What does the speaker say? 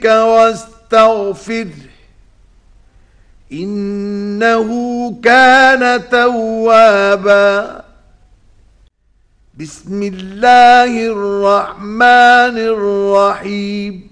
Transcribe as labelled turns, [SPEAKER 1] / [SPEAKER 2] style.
[SPEAKER 1] واستغفره إنه كان توابا. بسم الله الرحمن الرحيم